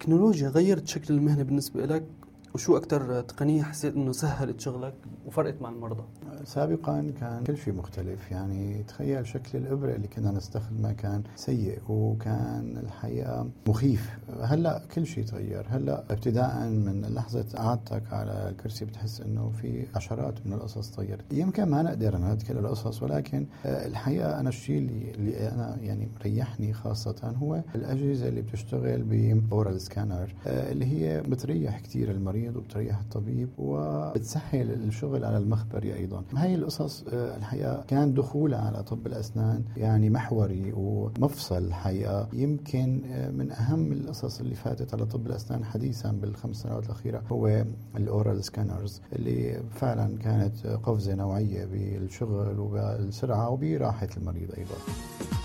التكنولوجيا غيرت شكل المهنة بالنسبة لك، وشو أكتر تقنية حسيت إنه سهلت شغلك وفرقت مع المرضى؟ سابقا كان كل شيء مختلف، يعني تخيل شكل الإبرة اللي كنا نستخدمها كان سيء وكان الحقيقة مخيف. هلأ كل شيء تغير. هلأ ابتداء من لحظة قعدتك على الكرسي بتحس إنه في عشرات من القصص تغيرت. يمكن ما نقدر نعد كل القصص، ولكن الحقيقة أنا الشيء اللي أنا يعني مريحني خاصة هو الأجهزة اللي بتشتغل بأورال سكانر، اللي هي بتريح كتير المريض وبتريح الطبيب وبتسهل الشغل على المخبري أيضا. هاي القصص الحقيقة كان دخولها على طب الأسنان يعني محوري ومفصل. الحقيقة يمكن من أهم القصص اللي فاتت على طب الأسنان حديثا بالخمس سنوات الأخيرة هو الأورال سكانرز، اللي فعلا كانت قفزة نوعية بالشغل وبالسرعة وبراحة المريض أيضا.